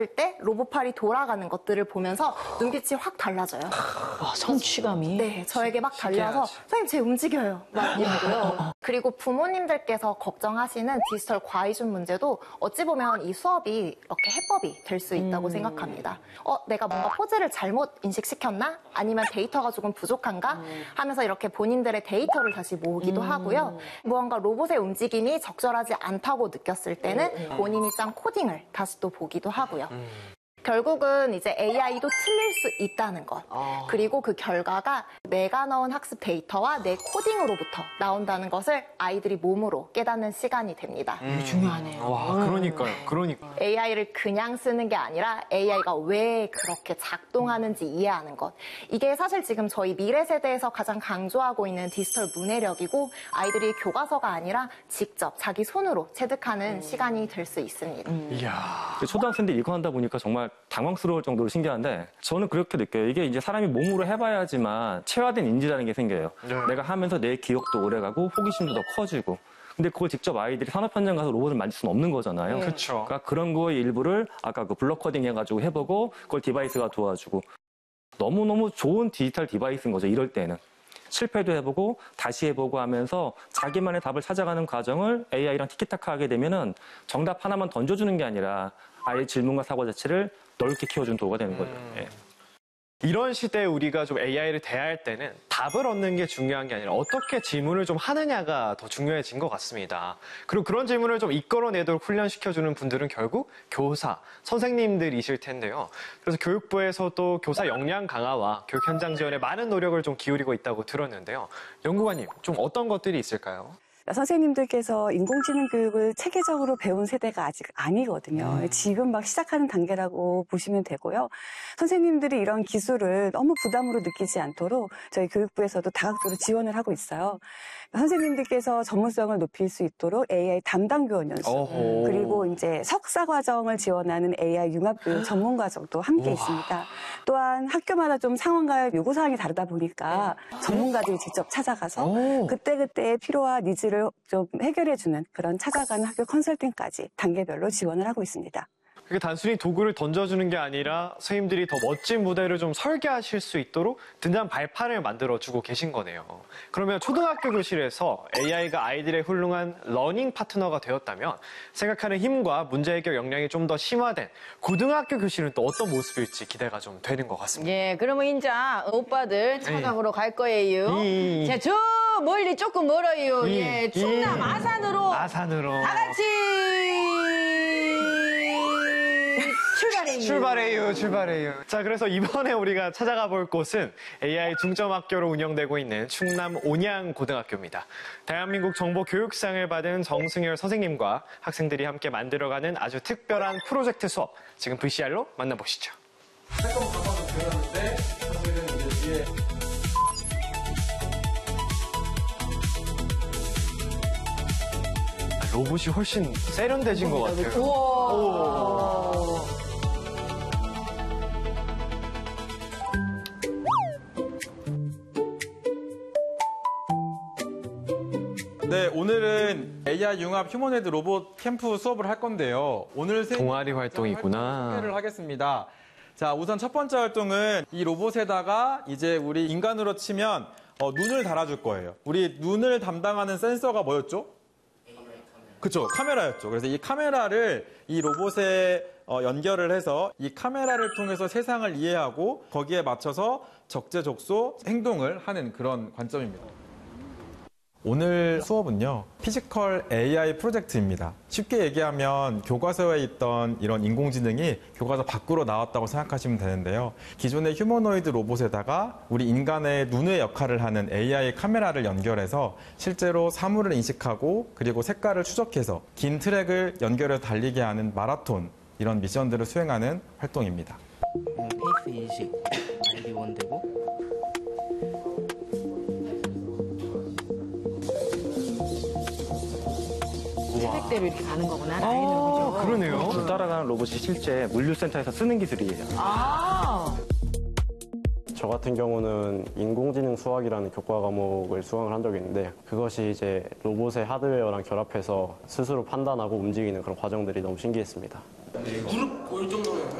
때 로봇팔이 돌아가는 것들을 보면서 눈빛이 확 달라져요. 와, 성취감이. 네, 저에게 막 달려와서 선생님 쟤 움직여요. 막 이러고요. 그리고 부모님들께서 걱정하시는 디지털 과의준 문제도 어찌 보면 이 수업이 이렇게 해법이 될 수 있다고 생각합니다. 내가 뭔가 포즈를 잘못 인식시켰나? 아니면 데이터가 조금 부족한가? 하면서 이렇게 본인들의 데이터를 다시 모으기도 하고요. 무언가 로봇의 움직임이 적절하지 않다고 느꼈을 때는 본인이 짠 코딩을 다시 또 보기도 하고요. 결국은 이제 AI도 틀릴 수 있다는 것. 그리고 그 결과가 내가 넣은 학습 데이터와 내 코딩으로부터 나온다는 것을 아이들이 몸으로 깨닫는 시간이 됩니다. 중요하네요. 와, 그러니까요. AI를 그냥 쓰는 게 아니라 AI가 왜 그렇게 작동하는지 이해하는 것. 이게 사실 지금 저희 미래 세대에서 가장 강조하고 있는 디지털 문해력이고 아이들이 교과서가 아니라 직접 자기 손으로 체득하는 시간이 될 수 있습니다. 이야. 초등학생들 이거 한다 보니까 정말 당황스러울 정도로 신기한데 저는 그렇게 느껴요. 이게 이제 사람이 몸으로 해봐야지만 체화된 인지라는 게 생겨요. 내가 하면서 내 기억도 오래가고 호기심도 더 커지고. 근데 그걸 직접 아이들이 산업 현장 가서 로봇을 만질 수는 없는 거잖아요. 그렇죠. 그러니까 그런 거의 일부를 아까 그 블럭 코딩 해가지고 해보고 그걸 디바이스가 도와주고 너무너무 좋은 디지털 디바이스인 거죠. 이럴 때는. 실패도 해보고 다시 해보고 하면서 자기만의 답을 찾아가는 과정을 AI랑 티키타카 하게 되면은 정답 하나만 던져주는 게 아니라 아이의 질문과 사고 자체를 넓게 키워준 도구가 되는 거죠. 예. 이런 시대에 우리가 좀 AI를 대할 때는 답을 얻는 게 중요한 게 아니라 어떻게 질문을 좀 하느냐가 더 중요해진 것 같습니다. 그리고 그런 질문을 좀 이끌어내도록 훈련시켜주는 분들은 결국 교사, 선생님들이실 텐데요. 그래서 교육부에서도 교사 역량 강화와 교육 현장 지원에 많은 노력을 좀 기울이고 있다고 들었는데요. 연구관님, 좀 어떤 것들이 있을까요? 선생님들께서 인공지능 교육을 체계적으로 배운 세대가 아직 아니거든요. 지금 막 시작하는 단계라고 보시면 되고요. 선생님들이 이런 기술을 너무 부담으로 느끼지 않도록 저희 교육부에서도 다각도로 지원을 하고 있어요. 선생님들께서 전문성을 높일 수 있도록 AI 담당 교원 연수, 그리고 이제 석사 과정을 지원하는 AI 융합 교육 전문 과정도 함께 있습니다. 또한 학교마다 좀 상황과 요구 사항이 다르다 보니까 전문가들이 직접 찾아가서 그때그때의 필요와 니즈를 좀 해결해주는 그런 찾아가는 학교 컨설팅까지 단계별로 지원을 하고 있습니다. 그게 단순히 도구를 던져주는 게 아니라 선생님들이 더 멋진 무대를 좀 설계하실 수 있도록 든든한 발판을 만들어주고 계신 거네요. 그러면 초등학교 교실에서 AI가 아이들의 훌륭한 러닝 파트너가 되었다면 생각하는 힘과 문제 해결 역량이 좀 더 심화된 고등학교 교실은 또 어떤 모습일지 기대가 좀 되는 것 같습니다. 예, 그러면 이제 오빠들 찾아보러 갈 거예요. 자, 저 멀리 조금 멀어요. 예, 충남 아산으로. 아산으로. 다 같이 출발해요. 자, 그래서 이번에 우리가 찾아가 볼 곳은 AI 중점 학교로 운영되고 있는 충남 온양고등학교입니다. 대한민국 정보교육상을 받은 정승열 선생님과 학생들이 함께 만들어가는 아주 특별한 프로젝트 수업. 지금 VCR로 만나보시죠. 세건 방법은 배웠는데 사실은 이제 뒤에 로봇이 훨씬 세련돼진 것 같아요. 우와. 네, 오늘은 AI 융합 휴머노이드 로봇 캠프 수업을 할 건데요. 오늘 동아리 활동이구나. 소개를 하겠습니다. 자, 우선 첫 번째 활동은 이 로봇에다가 이제 우리 인간으로 치면 눈을 달아줄 거예요. 우리 눈을 담당하는 센서가 뭐였죠? 그쵸, 카메라였죠. 그래서 이 카메라를 이 로봇에 연결을 해서 이 카메라를 통해서 세상을 이해하고 거기에 맞춰서 적재적소 행동을 하는 그런 관점입니다. 오늘 수업은요, 피지컬 AI 프로젝트입니다. 쉽게 얘기하면 교과서에 있던 이런 인공지능이 교과서 밖으로 나왔다고 생각하시면 되는데요. 기존의 휴머노이드 로봇에다가 우리 인간의 눈의 역할을 하는 AI 카메라를 연결해서 실제로 사물을 인식하고 그리고 색깔을 추적해서 긴 트랙을 연결해서 달리게 하는 마라톤, 이런 미션들을 수행하는 활동입니다. 페이스 인식 아이디 원되고 트랙대로 이렇게 가는 거구나, 라인으로. 그죠? 그러네요. 그 따라가는 로봇이 실제 물류센터에서 쓰는 기술이에요. 저 같은 경우는 인공지능 수학이라는 교과 과목을 수강을 한 적이 있는데 그것이 이제 로봇의 하드웨어랑 결합해서 스스로 판단하고 움직이는 그런 과정들이 너무 신기했습니다. 무릎 볼 정도면